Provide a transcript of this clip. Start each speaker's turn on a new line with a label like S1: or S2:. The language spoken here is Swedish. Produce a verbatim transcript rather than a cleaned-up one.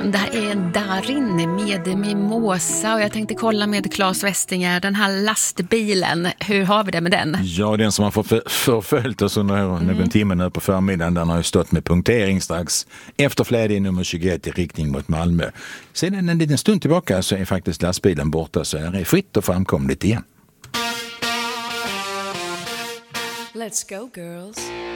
S1: morgon, det här är Darin med Mimosa och jag tänkte kolla med Claes Westinger, den här lastbilen, hur har vi det med den?
S2: Ja, den som har förf- förföljt oss under mm. någon timme nu på förmiddagen, den har ju stått med punktering strax efter flädig nummer tjugoett i riktning mot Malmö. Sedan en liten stund tillbaka så är faktiskt lastbilen borta, så är det fritt och framkomligt igen.
S1: Let's go girls.